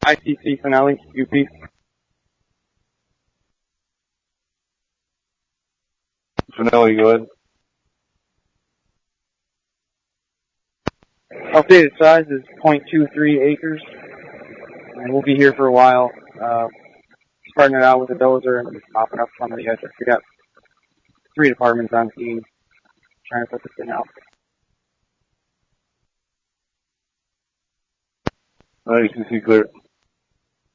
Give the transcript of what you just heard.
ICC Finale, UP. Finale, go ahead. Updated size is 0.23 acres. And we'll be here for a while. Starting it out with a dozer and popping up some of the edges. We got 3 departments on scene trying to put this thing out. ICC clear.